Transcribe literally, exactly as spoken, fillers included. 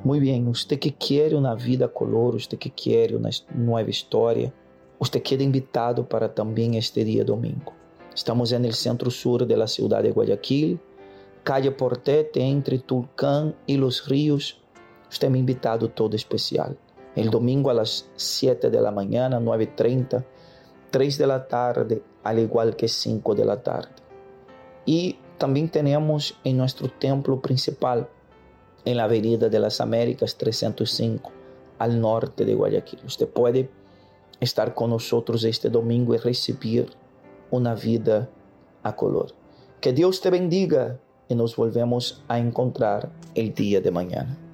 Muy bien, usted que quiere una vida a color, usted que quiere una nueva historia, usted queda invitado para también este día domingo. Estamos en el centro sur de la ciudad de Guayaquil, calle Portete, entre Tulcán y Los Ríos. Usted me ha invitado todo especial. El domingo a las siete de la mañana, nueve y treinta, tres de la tarde, al igual que cinco de la tarde. Y también tenemos en nuestro templo principal, en la Avenida de las Américas trescientos cinco, al norte de Guayaquil. Usted puede estar con nosotros este domingo y recibir una vida a color. Que Dios te bendiga y nos volvemos a encontrar el día de mañana.